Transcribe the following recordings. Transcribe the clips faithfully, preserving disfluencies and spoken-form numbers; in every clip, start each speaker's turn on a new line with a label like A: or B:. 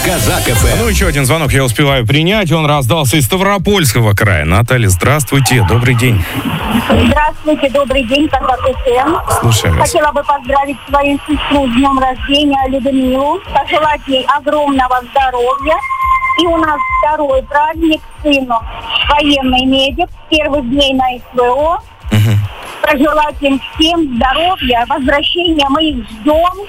A: Казак эф эм.
B: Ну, еще один звонок я успеваю принять. Он раздался из Ставропольского края. Наталья, здравствуйте. Добрый день.
C: Здравствуйте, добрый день, Казак эф эм.
B: Слушаем вас.
C: Хотела бы поздравить свою сестру с днем рождения, Людмилу, пожелать ей огромного здоровья. И у нас второй праздник сыну, военный медик, с первых дней на эс вэ о.
B: Угу.
C: Пожелать им всем здоровья, возвращения мы их ждем.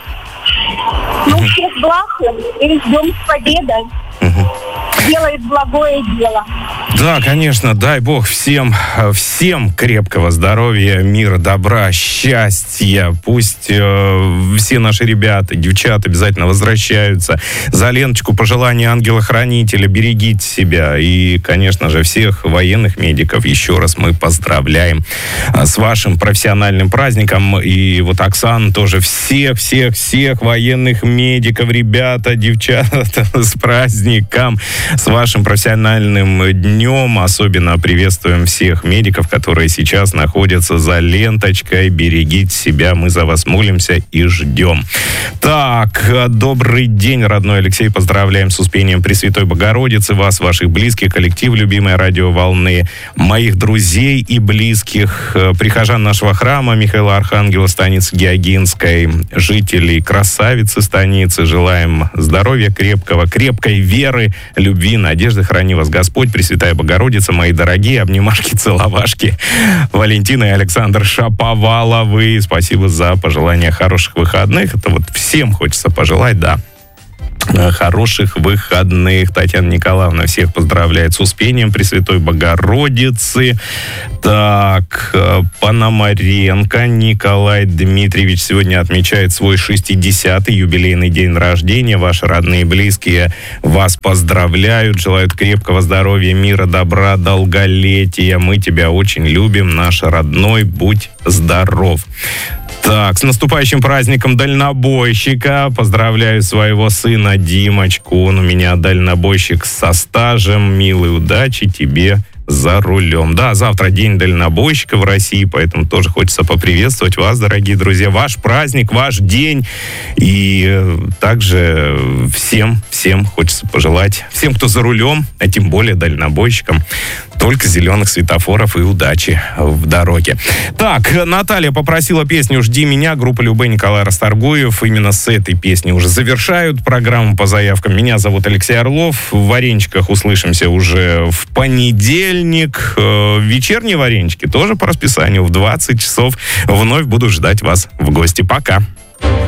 C: Ну, всех благ им и ждем с победой.
B: Угу.
C: Делает благое дело.
B: Да, конечно, дай бог всем, всем крепкого здоровья, мира, добра, счастья. Пусть э, все наши ребята, девчата обязательно возвращаются. За ленточку пожелания ангела-хранителя, берегите себя. И, конечно же, всех военных медиков еще раз мы поздравляем с вашим профессиональным праздником. И вот Оксана тоже всех-всех-всех военных медиков, ребята, девчата, с праздником, с вашим профессиональным днем. Особенно приветствуем всех медиков, которые сейчас находятся за ленточкой. Берегите себя, мы за вас молимся и ждем. Так, добрый день, родной Алексей. Поздравляем с успением Пресвятой Богородицы, вас, ваших близких, коллектив любимой радиоволны, моих друзей и близких, прихожан нашего храма Михаила Архангела, станицы Геогинской, жителей красавицы станицы. Желаем здоровья крепкого, крепкой веры, любви, надежды. Храни вас Господь, Пресвятая Богородица, мои дорогие, обнимашки, целовашки. Валентина и Александр Шаповаловы. Спасибо за пожелания хороших выходных. Это вот всем хочется пожелать, да. Хороших выходных. Татьяна Николаевна всех поздравляет с успением Пресвятой Богородицы. Так, Пономаренко Николай Дмитриевич сегодня отмечает свой шестидесятый юбилейный день рождения. Ваши родные и близкие вас поздравляют, желают крепкого здоровья, мира, добра, долголетия. Мы тебя очень любим, наш родной, будь здоров. Так, с наступающим праздником дальнобойщика. Поздравляю своего сына Димочку. Он у меня дальнобойщик со стажем. Милой удачи тебе за рулем. Да, завтра день дальнобойщика в России, поэтому тоже хочется поприветствовать вас, дорогие друзья. Ваш праздник, ваш день. И также всем, всем хочется пожелать, всем, кто за рулем, а тем более дальнобойщикам, только зеленых светофоров и удачи в дороге. Так, Наталья попросила песню «Жди меня», группа Любэ, Николай Расторгуев. Именно с этой песни уже завершают программу по заявкам. Меня зовут Алексей Орлов. В «Варенчиках» услышимся уже в понедельник. Вечерние «Варенчики» тоже по расписанию в двадцать часов. Вновь буду ждать вас в гости. Пока.